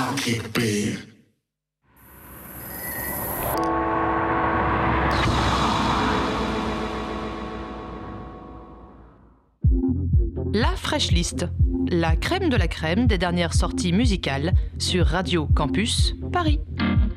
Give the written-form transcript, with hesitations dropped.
I'll keep being. La Fresh List, la crème de la crème des dernières sorties musicales sur Radio Campus Paris.